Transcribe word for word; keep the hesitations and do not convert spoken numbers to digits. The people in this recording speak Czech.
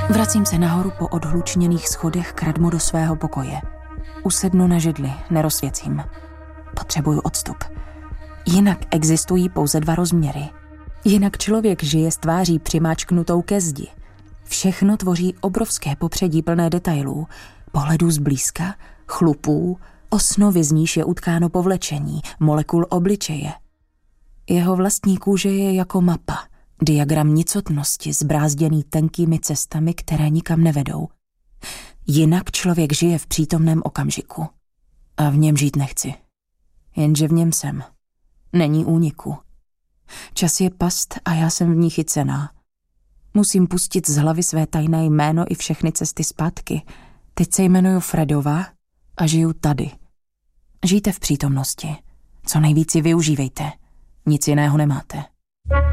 Vracím se nahoru po odhlučněných schodech kradmu do svého pokoje. Usednu na židli, nerozsvěcím. Potřebuju odstup. Jinak existují pouze dva rozměry. Jinak člověk žije s tváří přimáčknutou ke zdi. Všechno tvoří obrovské popředí plné detailů, pohledů zblízka, chlupů, osnovy z níž je utkáno povlečení, molekul obličeje. Jeho vlastní kůže je jako mapa, diagram nicotnosti zbrázděný tenkými cestami, které nikam nevedou. Jinak člověk žije v přítomném okamžiku. A v něm žít nechci. Jenže v něm jsem. Není úniku. Čas je past a já jsem v ní chycená. Musím pustit z hlavy své tajné jméno i všechny cesty zpátky. Teď se jmenuju Fredová a žiju tady. Žijte v přítomnosti. Co nejvíc ji využívejte. Nic jiného nemáte.